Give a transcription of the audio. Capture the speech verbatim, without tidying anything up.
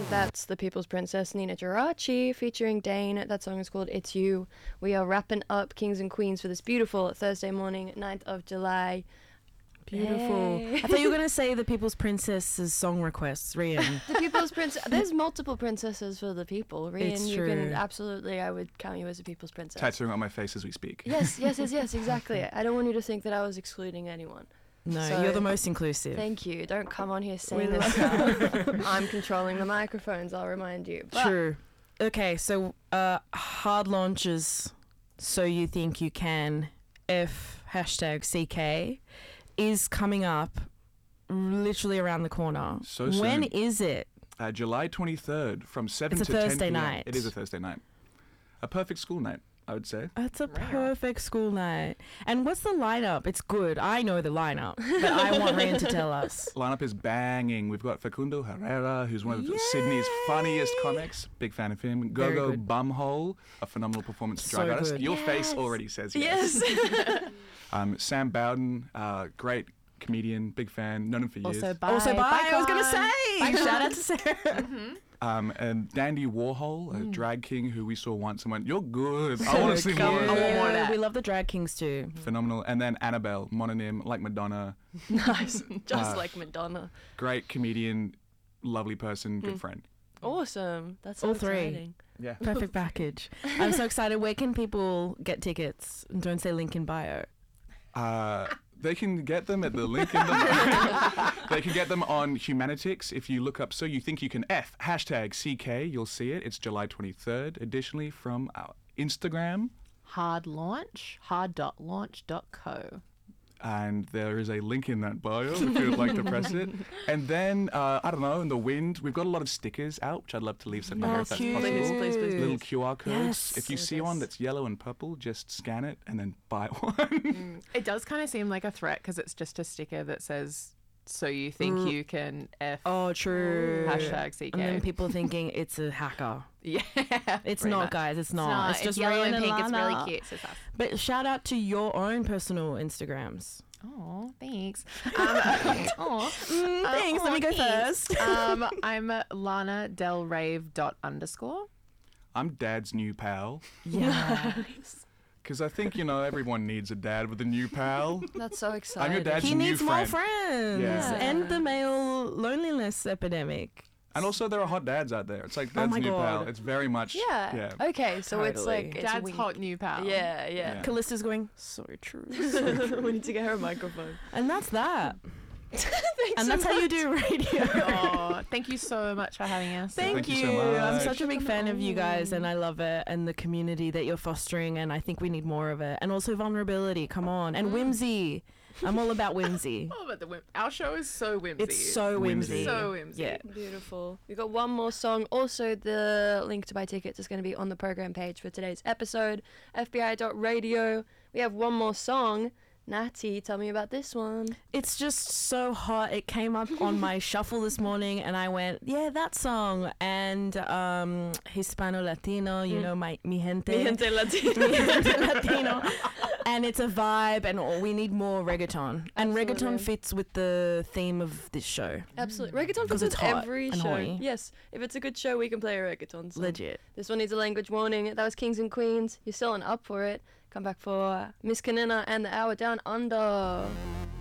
That's the People's Princess, Nina Geraci, featuring Dane. That song is called It's You. We are wrapping up Kings and Queens for this beautiful Thursday morning, ninth of July. Beautiful. Hey. I thought you were going to say the People's Princess's song requests, Rian. The People's Princess. There's multiple princesses for the people. Rian, It's you true. can absolutely, I would count you as a People's Princess. Tattooing on my face as we speak. Yes, yes, yes, yes, exactly. I don't want you to think that I was excluding anyone. No, So, you're the most inclusive. Thank you. Don't come on here saying We this stuff. I'm controlling the microphones, I'll remind you. But True. Okay, so uh, hard launches, So You Think You Can, F hashtag C K, is coming up literally around the corner. So When soon. is it? Uh, July twenty-third from seven It's a to ten Thursday p.m. night. It is a Thursday night. A perfect school night, I would say. It's a perfect school night. And what's the lineup? It's good. I know the lineup, but I want Rian to tell us. Lineup is banging. We've got Facundo Herrera, who's one of Sydney's funniest comics. Big fan of him. Very Gogo good. Bumhole, a phenomenal performance So drag artist. good. Your Yes. face already says yes. yes. Um, Sam Bowden, uh, great comedian, big fan, known him for years. Also, bye. Also, bye. I was going to Con. say. Bye, Shout Con. out to Sarah. Um, and Dandy Warhol, a Mm. drag king who we saw once and went, you're good. I want to see cute. more of I want that. more of that. We love the drag kings too. Phenomenal. And then Annabelle, mononym, like Madonna, Nice. Just Uh, like Madonna. great comedian, lovely person, good friend. Awesome. That's so All three. exciting. Yeah. Perfect package. I'm so excited. Where can people get tickets? And don't say link in bio. Uh, they can get them at the link in the bio. They can get them on Humanitics. If you look up So You Think You Can F, hashtag C K, you'll see it. It's July twenty-third. Additionally, from our Instagram. Hard launch, hard dot launch dot co. And there is a link in that bio if you would like to press it. And then, uh, I don't know, in the wind, we've got a lot of stickers out, which I'd love to leave some there if that's cute. possible. Please, please, please, Little please. Q R codes. Yes. If you So see this- one that's yellow and purple, just scan it and then buy one. It does kind of seem like a threat because it's just a sticker that says, so you think Mm. you can F Oh, true. hashtag C K. And then people thinking it's a hacker. yeah. It's pretty not, much. guys. It's It's not. not. It's just yellow Rian and pink. It's really Lana. cute. It's just us. But shout out to your own personal Instagrams. Oh, thanks. Um, aw. Mm, Uh, thanks. Let aw, me go thanks. first. um, I'm Lana Del Rave dot underscore. I'm Dad's new pal. Yeah. Because I think, you know, everyone needs a dad with a new pal. That's so exciting. I'm your dad's He new needs more friend. friends. Yeah. End the male loneliness epidemic. And also, there are hot dads out there. It's like Oh Dad's my new pal. God. It's very much. Yeah. Yeah. Okay, so it's Totally. like it's Dad's wink. hot new pal. Yeah, yeah. Yeah. Callista's going, so true. We need to get her a microphone. And that's that. Thanks And so that's how you much. do radio. Oh, thank you so much for having us. Thank, Thank you you. so I'm much. such a big fan of you guys, and I love it, and the community that you're fostering, and I think we need more of it. And also vulnerability, come on. And whimsy. I'm all about whimsy. Oh, but the whim- our show is so whimsy. It's so whimsy. Whimsy. so whimsy. Yeah. Beautiful. We got one more song. Also, the link to buy tickets is going to be on the program page for today's episode, f b i dot radio. We have one more song. Natty, tell me about this one. It's just so hot. It came up on my shuffle this morning, and I went, yeah, that song. And um, Hispano Latino, you know, my mi gente. Mi gente Latino. Mi gente Latino. And it's a vibe, and oh, we need more reggaeton. And Absolutely. reggaeton fits with the theme of this show. Absolutely. Reggaeton Because fits it's with hot every and show. horny. Yes. If it's a good show, we can play a reggaeton song. Legit. This one needs a language warning. That was Kings and Queens. You're still on Up For It. Come back for Miss Kanina and the Hour Down Under.